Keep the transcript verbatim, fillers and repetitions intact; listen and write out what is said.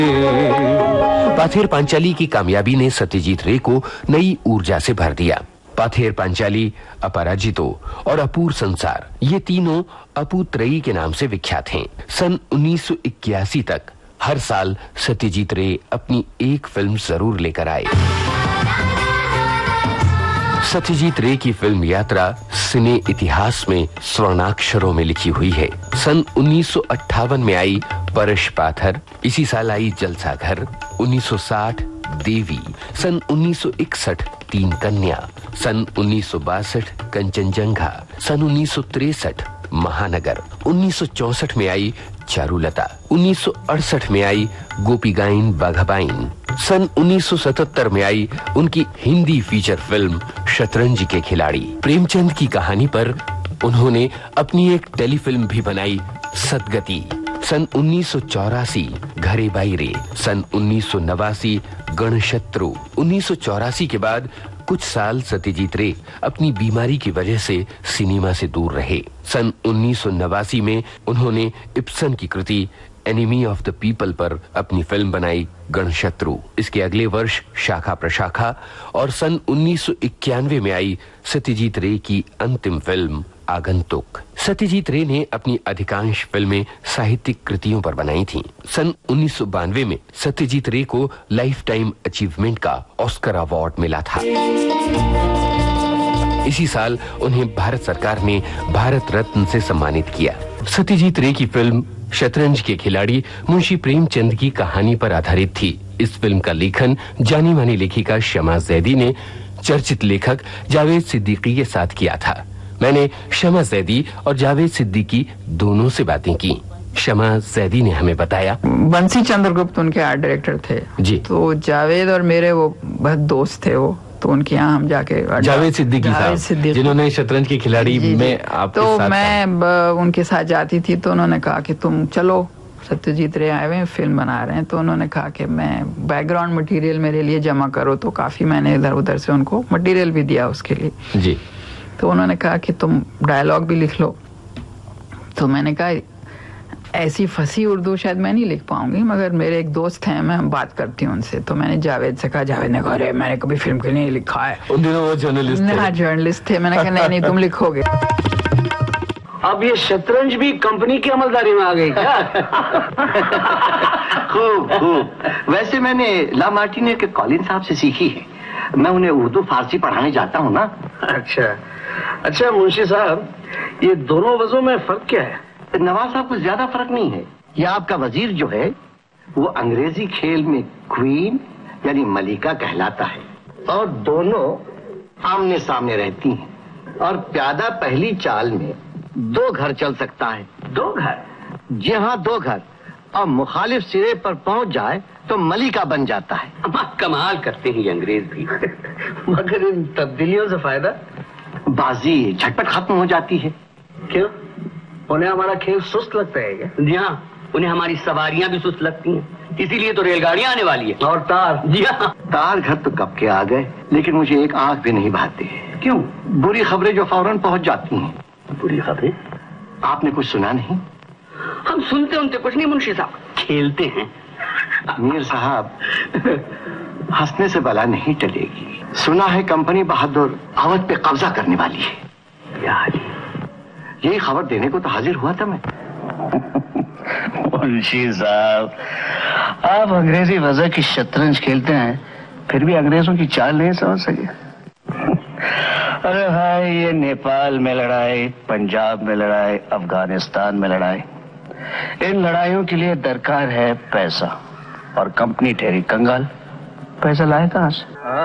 पाथेर पांचाली की कामयाबी ने सत्यजीत रे को नई ऊर्जा से भर दिया। पाथेर पांचाली, अपराजितो और अपूर संसार, ये तीनों अपू त्रयी के नाम से विख्यात हैं। सन उन्नीस सौ इक्यासी तक हर साल सत्यजीत रे अपनी एक फिल्म जरूर लेकर आए। सत्यजीत रे की फिल्म यात्रा सिने इतिहास में स्वर्णाक्षरों में लिखी हुई है। सन उन्नीस सौ अट्ठावन में आई परश पाथर, इसी साल आई जलसा घर, उन्नीस सौ साठ देवी, सन उन्नीस सौ इकसठ तीन कन्या, सन उन्नीस सौ बासठ कंचनजंघा, सन उन्नीस सौ तिरसठ महानगर, उन्नीस सौ चौसठ में आई चारुलता, उन्नीस सौ अड़सठ में आई गोपीगाइन बाघाबाइन, सन उन्नीस सौ सतहत्तर में आई उनकी हिंदी फीचर फिल्म शतरंज के खिलाड़ी। प्रेमचंद की कहानी पर उन्होंने अपनी एक टेलीफिल्म भी बनाई, सदगति। सन उन्नीस सौ चौरासी घरे बाईरे, सन उन्नीस सौ नवासी गणशत्रु। उन्नीस सौ चौरासी के बाद कुछ साल सत्यजीत रे अपनी बीमारी की वजह से सिनेमा से दूर रहे। सन उन्नीस सौ नवासी में उन्होंने इब्सन की कृति एनिमी ऑफ द पीपल पर अपनी फिल्म बनाई गणशत्रु। इसके अगले वर्ष शाखा प्रशाखा और सन उन्नीस सौ इक्यानवे में आई सत्यजीत रे की अंतिम फिल्म आगंतुक। सत्यजीत रे ने अपनी अधिकांश फिल्में साहित्यिक कृतियों पर बनाई थीं। सन उन्नीस सौ बानवे में सत्यजीत रे को लाइफ टाइम अचीवमेंट का ऑस्कर अवार्ड मिला था। इसी साल उन्हें भारत सरकार ने भारत रत्न से सम्मानित किया। सत्यजीत रे की फिल्म शतरंज के खिलाड़ी मुंशी प्रेमचंद की कहानी पर आधारित थी। इस फिल्म का लेखन जानी मानी लेखिका शमा जैदी ने चर्चित लेखक जावेद सिद्दीकी के साथ किया था। मैंने शमा जैदी और जावेद सिद्दीकी दोनों से बातें की। शमा जैदी ने हमें बताया, बंसी चंद्रगुप्त उनके आर्ट डायरेक्टर थे जी। तो जावेद और मेरे वो बहुत दोस्त थे, वो तो उनके यहाँ हम जाके जावेद सिद्दीकी साहब जिन्होंने शतरंज के खिलाड़ी जी, में आप तो साथ मैं उनके साथ जाती थी, तो उन्होंने कहा कि तुम चलो, सत्यजीत रे आए हुए फिल्म बना रहे हैं। तो उन्होंने कहा कि मैं बैकग्राउंड मटेरियल मेरे लिए जमा करो, तो काफी मैंने इधर उधर से उनको मटेरियल भी दिया उसके लिए जी। तो उन्होंने कहा कि तुम डायलॉग भी लिख लो। तो मैंने कहा ऐसी फंसी उर्दू शायद मैं नहीं लिख पाऊंगी, मगर मेरे एक दोस्त हैं, मैं बात करती हूँ उनसे। तो मैंने जावेद से कहा, जावेद ने कहा अरे मैंने कभी फिल्म के लिए नहीं लिखा है। उन दिनों वो जर्नलिस्ट थे। हाँ जर्नलिस्ट थे। मैंने कहा नहीं नहीं तुम लिखोगे। अब ये शतरंज भी कंपनी की अमलदारी में आ गई क्या? खूब खूब। वैसे मैंने ला मार्टिने के कॉलिन साहब से सीखी है। मैं उन्हें उर्दू फारसी पढ़ाने जाता हूँ ना। अच्छा अच्छा मुंशी साहब, ये दोनों वजहों में फर्क क्या है? नवाज साहब, कुछ ज्यादा फर्क नहीं है। ये आपका वजीर जो है वो अंग्रेजी खेल में क्वीन यानी मलिका कहलाता है, और दोनों आमने सामने रहती हैं। और प्यादा पहली चाल में दो घर चल सकता है। दो घर? जी हाँ, दो घर। और मुखालिफ सिरे पर पहुंच जाए तो मलिका बन जाता है। कमाल करते हैं ये अंग्रेज भी। मगर इन तब्दीलियों से फायदा? बाजी झटपट खत्म हो जाती है। क्यों? उन्हें हमारा खेल सुस्त लगता है क्या? जी हाँ, उन्हें हमारी सवारियां भी सुस्त लगती हैं, इसीलिए तो रेलगाड़ियां आने वाली है। और तार? जी हाँ। तार घर तो कब के आ गए, लेकिन मुझे एक आंख भी नहीं भाती। क्यों? बुरी खबरें जो फौरन पहुंच जाती हैं। बुरी खबरें? आपने कुछ सुना नहीं? हम सुनते उनते कुछ नहीं मुंशी साहब, खेलते हैं। मीर साहब, हंसने से बला नहीं टलेगी। सुना है कंपनी बहादुर अवध पे कब्जा करने वाली है। क्या हाल? यही खबर देने को तो हाजिर हुआ था मैं। मुंशी साहब, आप अंग्रेजी वजह की शतरंज खेलते हैं, फिर भी अंग्रेजों की चाल नहीं समझ सके। अरे भाई, ये नेपाल में लड़ाई, पंजाब में लड़ाई, अफगानिस्तान में लड़ाई, इन लड़ाइयों के लिए दरकार है पैसा, और कंपनी ठहरी कंगाल। पैसा लाए कहां से?